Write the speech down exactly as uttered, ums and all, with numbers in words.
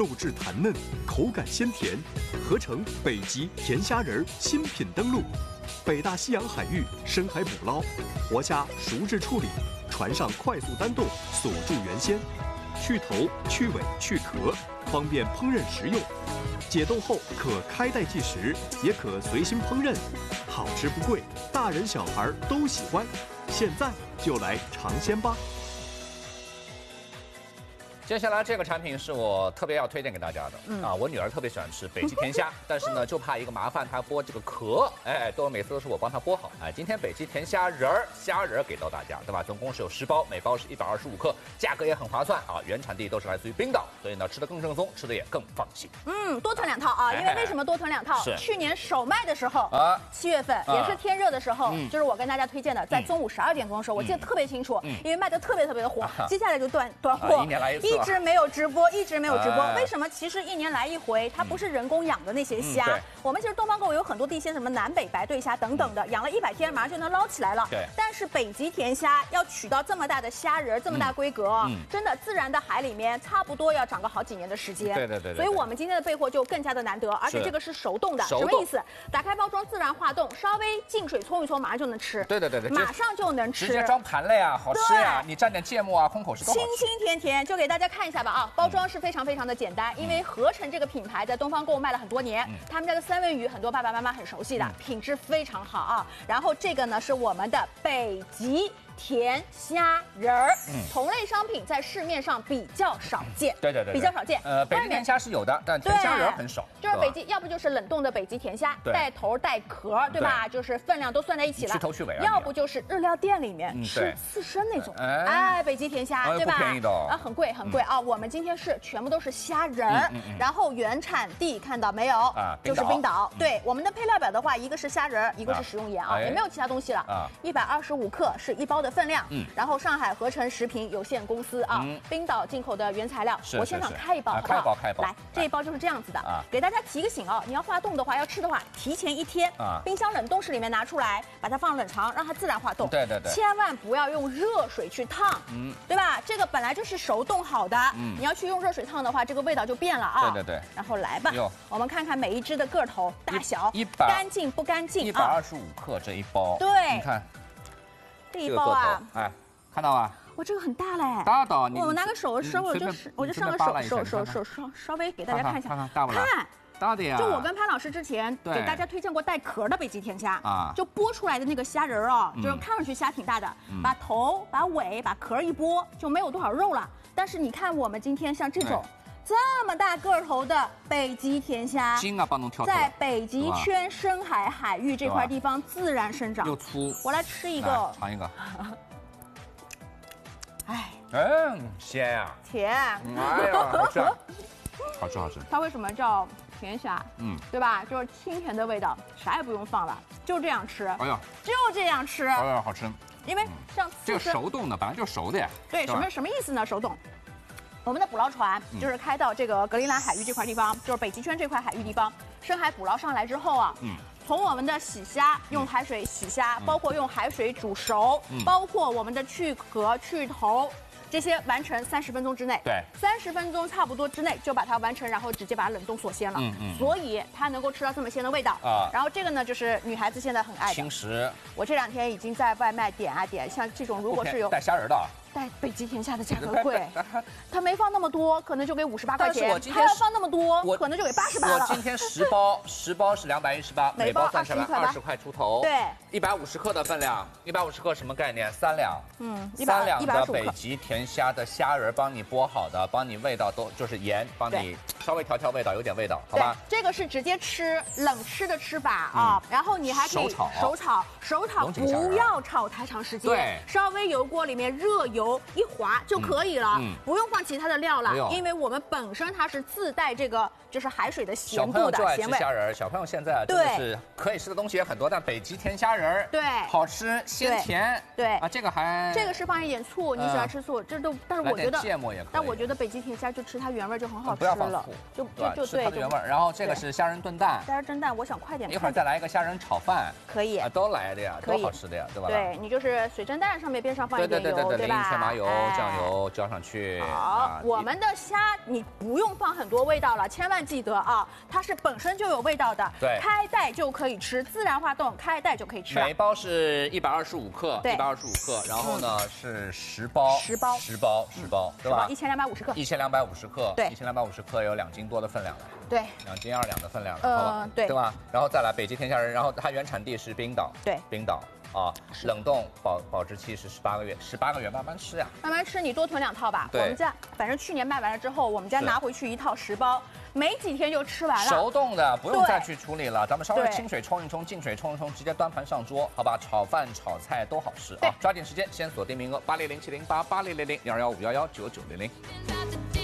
肉质弹嫩，口感鲜甜，合成北极甜虾仁新品登陆。北大西洋海域深海捕捞，活虾熟制处理，船上快速单冻锁住原鲜，去头、去尾、去壳，方便烹饪食用。解冻后可开袋即食，也可随心烹饪，好吃不贵，大人小孩都喜欢。现在就来尝鲜吧！ 接下来这个产品是我特别要推荐给大家的、嗯、啊，我女儿特别喜欢吃北极甜虾，但是呢就怕一个麻烦，她剥这个壳，哎，都每次都是我帮她剥好。哎，今天北极甜虾仁儿虾仁儿给到大家，对吧？总共是有十包，每包是一百二十五克，价格也很划算啊。原产地都是来自于冰岛，所以呢吃的更正宗，吃的也更放心。 嗯，多囤两套啊，因为为什么多囤两套？ 是去年首卖的时候啊，七月份、啊、也是天热的时候、嗯，就是我跟大家推荐的，在中午十二点钟的时候、嗯，我记得特别清楚、嗯，因为卖的特别特别的火。啊、接下来就断断货、啊，一年来一次、啊，一直没有直播。一直没有直播、哎，为什么？其实一年来一回，它不是人工养的那些虾。嗯、我们其实东方购物有很多的一些什么南北白对虾等等的，养了一百天马上就能捞起来了。对。但是北极甜虾要取到这么大的虾仁，这么大规格、嗯，真的自然的海里面差不多要长个好几年的时间。对对 对, 对。所以我们今天的备货就更加的难得，而且这个是熟冻的，什么意思？打开包装自然化冻，稍微进水冲一冲，马上就能吃。对对对对。马上就能吃。直接装盘了呀，好吃呀！你蘸点芥末啊，空口吃都好吃。清清甜甜，就给大家看一下吧啊，包装是非常非常的简单，因为合成这个品牌在东方购物卖了很多年，嗯、他们家的三文鱼很多爸爸妈妈很熟悉的，嗯、品质非常好啊。然后这个呢是我们的北极甜虾仁儿，嗯，同类商品在市面上比较少见，对对 对, 对，比较少见。呃，北极甜虾是有的，但甜虾仁很少。就是北极，要不就是冷冻的北极甜虾，带头带壳，对吧？对就是分量都算在一起了，去头去尾啊。要不就是日料店里面吃刺身那种，嗯、哎，北极甜虾，对吧？不便宜的哦，啊，很贵很贵、嗯、啊。我们今天是全部都是虾仁儿、嗯嗯嗯，然后原产地看到没有？啊，就是冰岛。嗯、对，我们的配料表的话，一个是虾仁儿，一个是食用盐啊，啊也没有其他东西了。啊，一百二十五克是一包的分量。嗯。然后上海合成食品有限公司啊，嗯、冰岛进口的原材料，我现场开一包，好不好？开包开包。来，这一包就是这样子的啊。给大家提个醒哦，你要化冻的话，要吃的话，提前一天啊，冰箱冷冻室里面拿出来，把它放冷藏，让它自然化冻。对对对。千万不要用热水去烫，嗯，对吧？这个本来就是熟冻好的，嗯，你要去用热水烫的话，这个味道就变了啊。对对对。然后来吧，我们看看每一只的个头大小，一百干净不干净？一百二十五克这一包。对，你看。这一包啊，哎，看到吗？哇，这个很大嘞！大的，我拿个手稍微就是我就上个手手手手稍稍微给大家看一下，看看大不大？看大的呀！就我跟潘老师之前给大家推荐过带壳的北极甜虾啊，就剥出来的那个虾仁哦，就是看上去虾挺大的，把头、把尾、把壳一剥，就没有多少肉了。但是你看我们今天像这种。这么大个头的北极甜虾，筋啊，帮侬挑在北极圈深海海域这块地方自然生长，又粗。我来吃一个，尝一个。哎，嗯，鲜呀，甜，哎呀，好吃，好吃好吃。它为什么叫甜虾？嗯，对吧？就是清甜的味道，啥也不用放了，就这样吃。哎呀，就这样吃。哎呀，好吃。因为像这个熟冻的，本来就是熟的呀。对，什么什么意思呢？熟冻。我们的捕捞船就是开到这个格陵兰海域这块地方，就是北极圈这块海域地方，深海捕捞上来之后啊，嗯，从我们的洗虾，用海水洗虾，包括用海水煮熟，包括我们的去壳、去头。这些完成三十分钟之内，对，三十分钟差不多之内就把它完成，然后直接把它冷冻锁鲜了，嗯嗯，所以它能够吃到这么鲜的味道啊。然后这个呢，就是女孩子现在很爱的轻食。我这两天已经在外卖点啊点，像这种如果是有带虾仁的。带北极甜虾的价格贵，它没放那么多，可能就给五十八块钱。它要放那么多，我可能就给八十八了。我今天十包，十包是两百一十八，每包算下来二十块出头。对，一百五十克的分量，一百五十克什么概念？三两。嗯，三两的北极甜虾的虾仁帮你剥好的，帮你味道都就是盐，帮你稍微调调味道，有点味道，好吧？这个是直接吃冷吃的吃法啊，然后你还可以手炒，手炒，手炒不要炒太长时间，对，稍微油锅里面热油。一划就可以了，嗯嗯、不用放其他的料了，因为我们本身它是自带这个就是海水的咸度的咸味。小朋友就爱吃虾仁，小朋友现在真的是可以吃的东西也很多，但北极甜虾仁仁儿， 对， 好吃鲜甜， 对啊，这个还这个是放一点醋，你喜欢吃醋，这都，但是我觉得芥末也可以， 但我觉得北极甜虾就吃它原味就很好吃了，不要放醋， 就就就对， 原味。然后这个是虾仁炖蛋， 虾仁炖蛋，我想快点， 一会儿再来一个虾仁炒饭， 可以啊，都来的呀，都好吃的呀，对吧？ 对你就是水蒸蛋上面边上放一点油， 对吧？ 淋一圈麻油、酱油浇上去。 好，我们的虾你不用放很多味道了，千万记得啊，它是本身就有味道的， 对， 开袋就可以吃，自然化冻开袋就可以吃。 每包是一百二十五克，一百二十五克，然后呢是十包， 十包， 十包，十包，对吧？ 一千两百五十克， 一千两百五十克， 对， 一千两百五十克有两斤多的分量了， 对， 两斤二两的分量了，好吧？ 对， 对吧？然后再来北极甜虾仁，然后它原产地是冰岛， 对， 冰岛。啊，冷冻保保质期是十八个月，十八个月慢慢吃呀， 慢慢吃，你多囤两套吧。我们家反正去年卖完了之后，我们家拿回去一套十包，没几天就吃完了。 熟冻的，不用再去处理了，咱们稍微清水冲一冲，净水冲一冲，直接端盘上桌，好吧？炒饭、炒菜都好吃啊！抓紧时间，先锁定名额八零零七零八八零零零零二幺五幺幺九九零零。